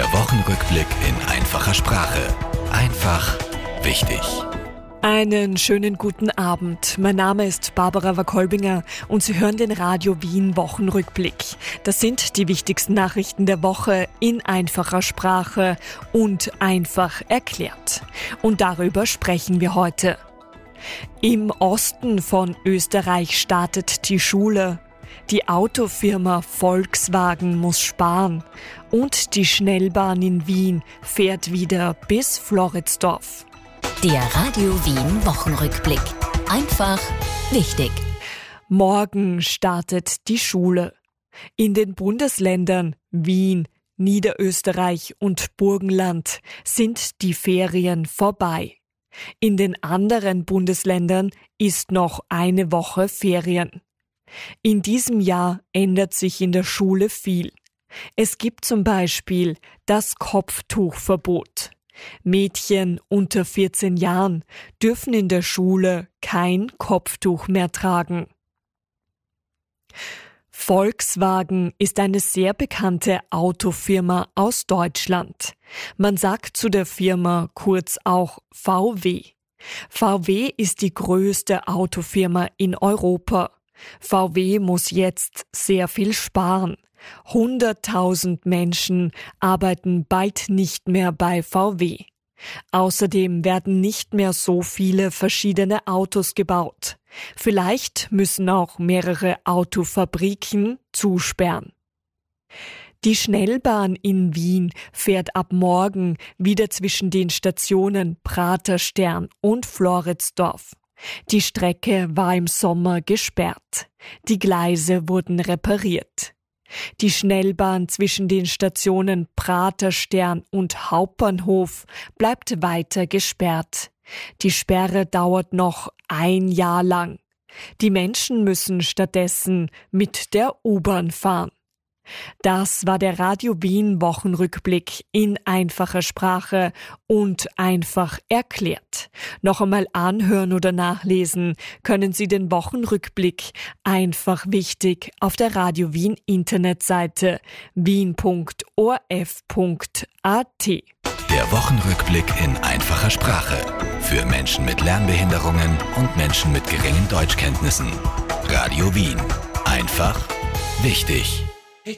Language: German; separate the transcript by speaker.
Speaker 1: Der Wochenrückblick in einfacher Sprache. Einfach wichtig.
Speaker 2: Einen schönen guten Abend. Mein Name ist Barbara Wakolbinger und Sie hören den Radio Wien Wochenrückblick. Das sind die wichtigsten Nachrichten der Woche in einfacher Sprache und einfach erklärt. Und darüber sprechen wir heute. Im Osten von Österreich startet die Schule. Die Autofirma Volkswagen muss sparen. Und die Schnellbahn in Wien fährt wieder bis Floridsdorf.
Speaker 3: Der Radio Wien Wochenrückblick. Einfach wichtig.
Speaker 2: Morgen startet die Schule. In den Bundesländern Wien, Niederösterreich und Burgenland sind die Ferien vorbei. In den anderen Bundesländern ist noch eine Woche Ferien. In diesem Jahr ändert sich in der Schule viel. Es gibt zum Beispiel das Kopftuchverbot. Mädchen unter 14 Jahren dürfen in der Schule kein Kopftuch mehr tragen. Volkswagen ist eine sehr bekannte Autofirma aus Deutschland. Man sagt zu der Firma kurz auch VW. VW ist die größte Autofirma in Europa. VW muss jetzt sehr viel sparen. 100.000 Menschen arbeiten bald nicht mehr bei VW. Außerdem werden nicht mehr so viele verschiedene Autos gebaut. Vielleicht müssen auch mehrere Autofabriken zusperren. Die Schnellbahn in Wien fährt ab morgen wieder zwischen den Stationen Praterstern und Floridsdorf. Die Strecke war im Sommer gesperrt. Die Gleise wurden repariert. Die Schnellbahn zwischen den Stationen Praterstern und Hauptbahnhof bleibt weiter gesperrt. Die Sperre dauert noch ein Jahr lang. Die Menschen müssen stattdessen mit der U-Bahn fahren. Das war der Radio Wien Wochenrückblick in einfacher Sprache und einfach erklärt. Noch einmal anhören oder nachlesen können Sie den Wochenrückblick einfach wichtig auf der Radio Wien Internetseite wien.orf.at.
Speaker 1: Der Wochenrückblick in einfacher Sprache. Für Menschen mit Lernbehinderungen und Menschen mit geringen Deutschkenntnissen. Radio Wien. Einfach wichtig.